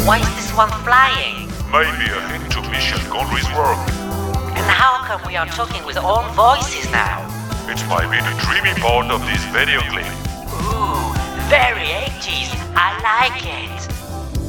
Why is this one flying? Maybe a hint to Michel Gondry's work. And how come we are talking with our own voices now? It might be the dreamy part of this video clip. Ooh, very 80s. I like it.